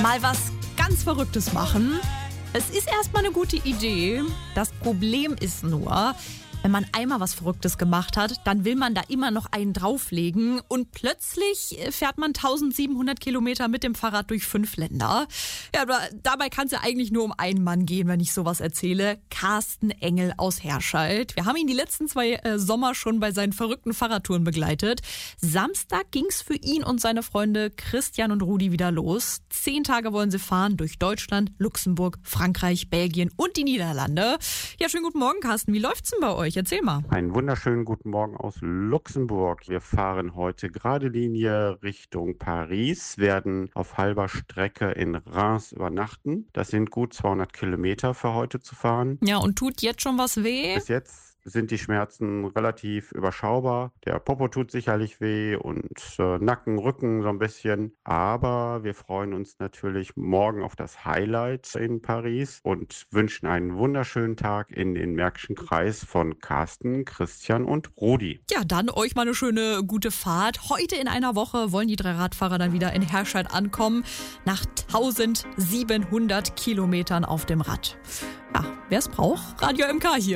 Mal was ganz Verrücktes machen. Es ist erstmal eine gute Idee. Das Problem ist nur, wenn man einmal was Verrücktes gemacht hat, dann will man da immer noch einen drauflegen und plötzlich fährt man 1700 Kilometer mit dem Fahrrad durch 5 Länder. Ja, aber dabei kann es ja eigentlich nur um einen Mann gehen, wenn ich sowas erzähle. Carsten Engel aus Herscheid. Wir haben ihn die letzten 2 Sommer schon bei seinen verrückten Fahrradtouren begleitet. Samstag ging's für ihn und seine Freunde Christian und Rudi wieder los. 10 Tage wollen sie fahren durch Deutschland, Luxemburg, Frankreich, Belgien und die Niederlande. Ja, schönen guten Morgen, Carsten. Wie läuft's denn bei euch? Erzähl mal. Einen wunderschönen guten Morgen aus Luxemburg. Wir fahren heute gerade Linie Richtung Paris, werden auf halber Strecke in Reims übernachten. Das sind gut 200 Kilometer für heute zu fahren. Ja, und tut jetzt schon was weh? Bis jetzt sind die Schmerzen relativ überschaubar. Der Popo tut sicherlich weh und Nacken, Rücken so ein bisschen. Aber wir freuen uns natürlich morgen auf das Highlight in Paris und wünschen einen wunderschönen Tag in den Märkischen Kreis von Carsten, Christian und Rudi. Ja, dann euch mal eine schöne, gute Fahrt. Heute in einer Woche wollen die 3 Radfahrer dann wieder in Herscheid ankommen. Nach 1700 Kilometern auf dem Rad. Ja, wer es braucht, Radio MK hier.